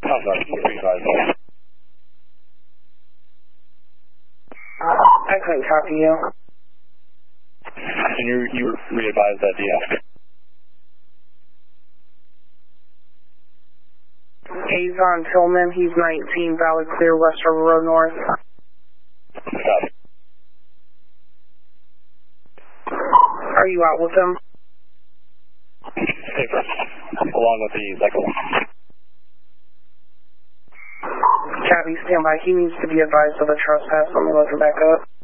Oh, sorry, be advised. I couldn't copy you. And you re-advised that, yeah. Avon Tillman, he's 19, Valley Clear, West River Road North. Copy. Are you out with him? Paper. Along with the second one. Copy, stand by. He needs to be advised of a trespass. Let me look it back up.